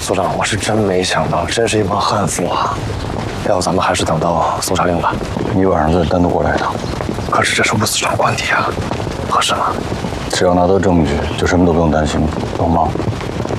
所长，我是真没想到，真是一帮悍妇啊！要不咱们还是等到搜查令吧。 你晚上再单独过来一趟。 可是这是无死闯关题啊，合适吗？ 只要拿到证据，就什么都不用担心，懂吗？